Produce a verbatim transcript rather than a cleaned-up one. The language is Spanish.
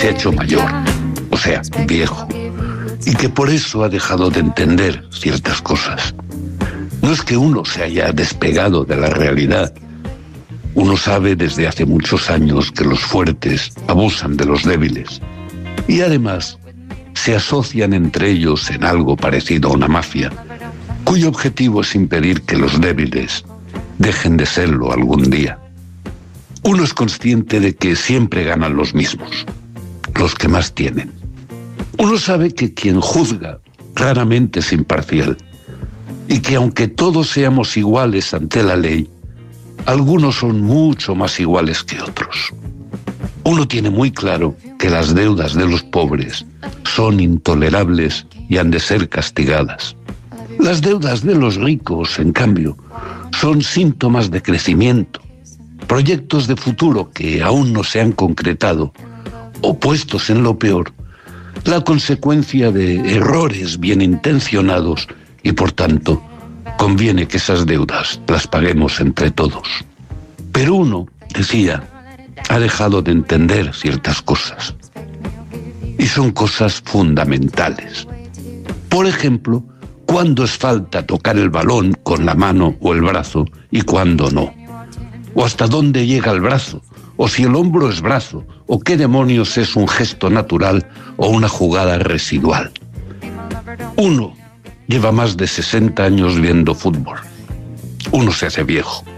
se ha hecho mayor, o sea, viejo, y que por eso ha dejado de entender ciertas cosas. No es que uno se haya despegado de la realidad. Uno sabe desde hace muchos años que los fuertes abusan de los débiles y además se asocian entre ellos en algo parecido a una mafia, cuyo objetivo es impedir que los débiles dejen de serlo algún día. Uno es consciente de que siempre ganan los mismos, los que más tienen. Uno sabe que quien juzga raramente es imparcial y que aunque todos seamos iguales ante la ley, algunos son mucho más iguales que otros. Uno tiene muy claro que las deudas de los pobres son intolerables y han de ser castigadas. Las deudas de los ricos, en cambio, son síntomas de crecimiento, proyectos de futuro que aún no se han concretado, o puestos en lo peor, la consecuencia de errores bien intencionados y, por tanto, conviene que esas deudas las paguemos entre todos. Pero uno, decía, ha dejado de entender ciertas cosas. Y son cosas fundamentales. Por ejemplo, cuándo es falta tocar el balón con la mano o el brazo y cuándo no. O hasta dónde llega el brazo, o si el hombro es brazo, o qué demonios es un gesto natural o una jugada residual. Uno lleva más de sesenta años viendo fútbol. Uno se hace viejo.